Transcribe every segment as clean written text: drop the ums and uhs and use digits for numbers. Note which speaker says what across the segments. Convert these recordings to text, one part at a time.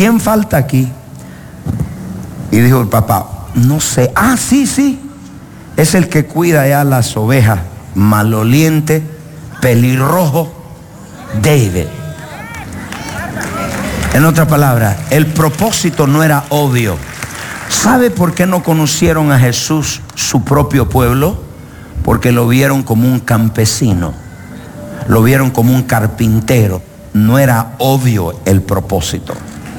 Speaker 1: ¿quién falta aquí? Y dijo el papá, no sé. Ah, sí, es el que cuida ya las ovejas, maloliente, pelirrojo, David. En otras palabras, el propósito no era obvio. ¿Sabe por qué no conocieron a Jesús, su propio pueblo? Porque lo vieron como un campesino, lo vieron como un carpintero. No era obvio el propósito.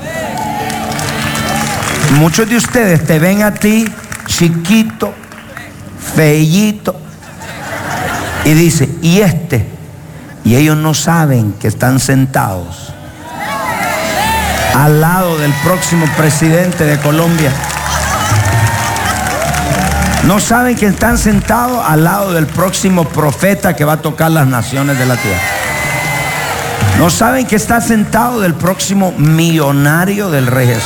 Speaker 1: Muchos de ustedes te ven a ti chiquito, feíto, y dice, ¿y este? Y ellos no saben que están sentados al lado del próximo presidente de Colombia. No saben que están sentados al lado del próximo profeta que va a tocar las naciones de la tierra. No saben que está sentado del próximo millonario del rey Jesús.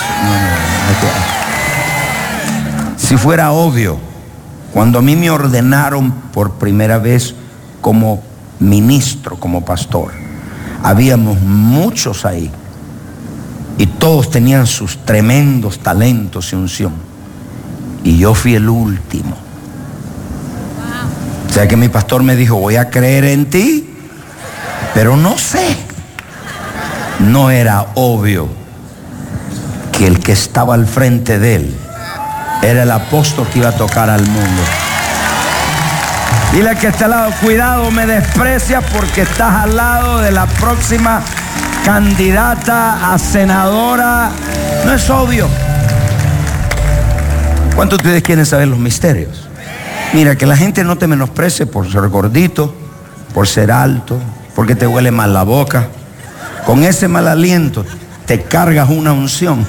Speaker 1: Si fuera obvio, cuando a mí me ordenaron por primera vez como ministro, como pastor, habíamos muchos ahí y todos tenían sus tremendos talentos y unción, y yo fui el último. O sea que mi pastor me dijo, voy a creer en ti, pero no sé. No era obvio que el que estaba al frente de él era el apóstol que iba a tocar al mundo. Dile al que está al lado, cuidado, me desprecias porque estás al lado de la próxima candidata a senadora. No es obvio. ¿Cuántos de ustedes quieren saber los misterios? Mira, que la gente no te menosprecie por ser gordito, por ser alto, porque te huele mal la boca. Con ese mal aliento te cargas una unción.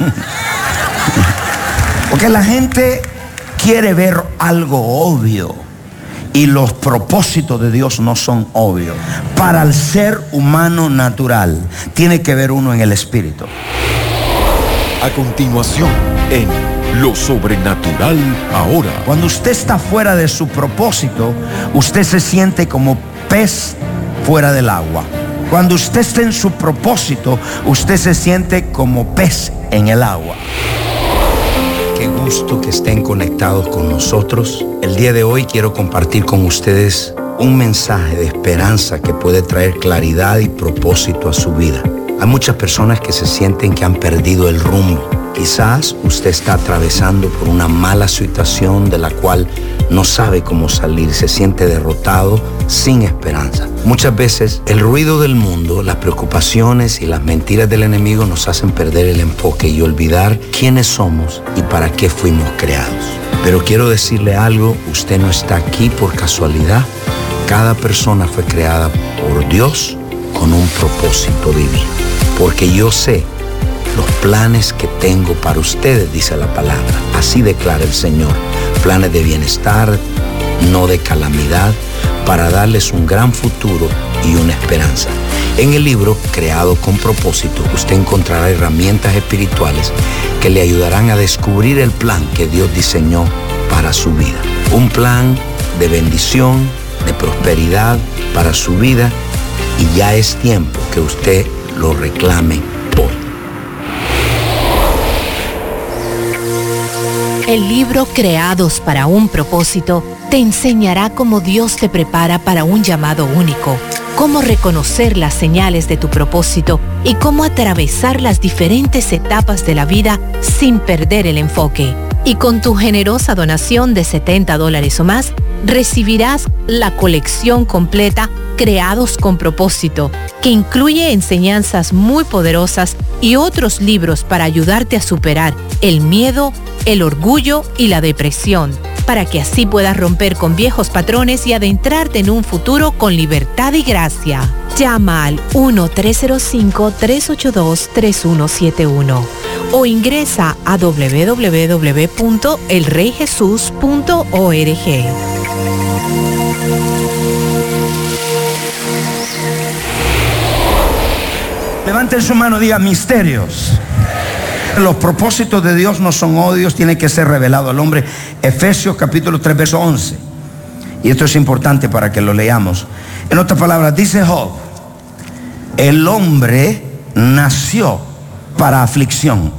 Speaker 1: Porque la gente quiere ver algo obvio, y los propósitos de Dios no son obvios. Para el ser humano natural, tiene que ver uno en el espíritu.
Speaker 2: A continuación, en Lo Sobrenatural Ahora.
Speaker 1: Cuando usted está fuera de su propósito, usted se siente como pez fuera del agua. Cuando usted está en su propósito, usted se siente como pez en el agua. Qué gusto que estén conectados con nosotros. El día de hoy quiero compartir con ustedes un mensaje de esperanza que puede traer claridad y propósito a su vida. Hay muchas personas que se sienten que han perdido el rumbo. Quizás usted está atravesando por una mala situación de la cual no sabe cómo salir, se siente derrotado, sin esperanza. Muchas veces el ruido del mundo, las preocupaciones y las mentiras del enemigo nos hacen perder el enfoque y olvidar quiénes somos y para qué fuimos creados. Pero quiero decirle algo, usted no está aquí por casualidad. Cada persona fue creada por Dios con un propósito divino. Porque yo sé los planes que tengo para ustedes, dice la palabra. Así declara el Señor. Planes de bienestar, no de calamidad, para darles un gran futuro y una esperanza. En el libro Creado con Propósito, usted encontrará herramientas espirituales que le ayudarán a descubrir el plan que Dios diseñó para su vida. Un plan de bendición, de prosperidad para su vida, y ya es tiempo que usted lo reclame hoy.
Speaker 3: El libro Creados para un Propósito te enseñará cómo Dios te prepara para un llamado único, cómo reconocer las señales de tu propósito y cómo atravesar las diferentes etapas de la vida sin perder el enfoque. Y con tu generosa donación de $70 o más, recibirás la colección completa Creados con Propósito, que incluye enseñanzas muy poderosas y otros libros para ayudarte a superar el miedo, el orgullo y la depresión, para que así puedas romper con viejos patrones y adentrarte en un futuro con libertad y gracia. Llama al 1-305-382-3171 o ingresa a www.elreyjesus.org.
Speaker 1: Levanten su mano y digan misterios. Los propósitos de Dios no son odios, tiene que ser revelado al hombre. Efesios capítulo 3, verso 11. Y esto es importante para que lo leamos. En otras palabras, dice Job, el hombre nació para aflicción.